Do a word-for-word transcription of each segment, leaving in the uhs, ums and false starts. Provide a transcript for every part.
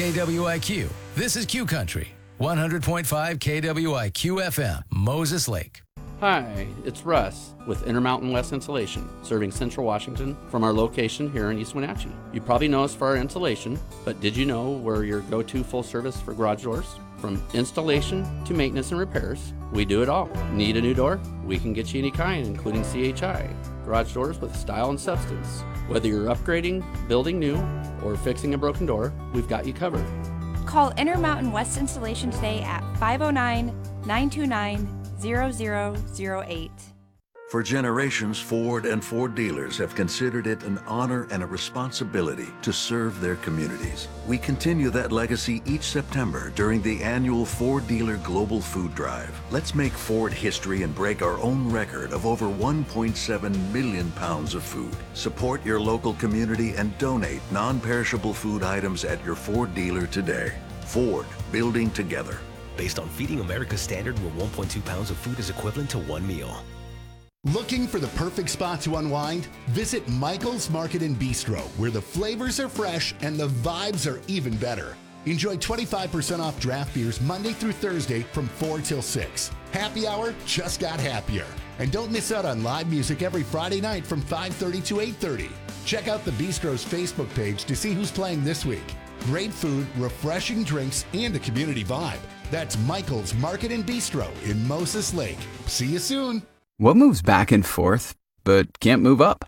K W I Q. This is Q Country, one hundred point five K W I Q F M, Moses Lake. Hi, it's Russ with Intermountain West Insulation, serving Central Washington from our location here in East Wenatchee. You probably know us for our insulation, but did you know we're your go-to full service for garage doors? From installation to maintenance and repairs, we do it all. Need a new door? We can get you any kind, including C H I. Garage doors with style and substance. Whether you're upgrading, building new, or fixing a broken door, we've got you covered. Call Intermountain West Installation today at five oh nine, nine two nine, zero zero zero eight. For generations, Ford and Ford dealers have considered it an honor and a responsibility to serve their communities. We continue that legacy each September during the annual Ford Dealer Global Food Drive. Let's make Ford history and break our own record of over one point seven million pounds of food. Support your local community and donate non-perishable food items at your Ford dealer today. Ford, building together. Based on Feeding America's standard, where one point two pounds of food is equivalent to one meal. Looking for the perfect spot to unwind? Visit Michael's Market and Bistro, where the flavors are fresh and the vibes are even better. Enjoy twenty-five percent off draft beers Monday through Thursday from four till six. Happy hour just got happier. And don't miss out on live music every Friday night from five thirty to eight thirty. Check out the Bistro's Facebook page to see who's playing this week. Great food, refreshing drinks, and a community vibe. That's Michael's Market and Bistro in Moses Lake. See you soon. What moves back and forth, but can't move up?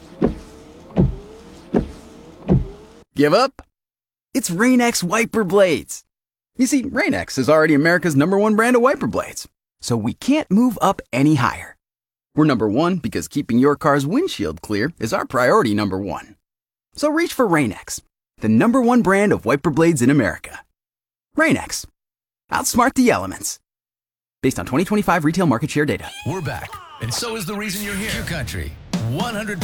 Give up? It's Rain-X wiper blades. You see, Rain-X is already America's number one brand of wiper blades, so we can't move up any higher. We're number one because keeping your car's windshield clear is our priority number one. So reach for Rain-X, the number one brand of wiper blades in America. Rain-X. Outsmart the elements. Based on twenty twenty-five retail market share data. We're back, and so is the reason you're here. Q Country, one hundred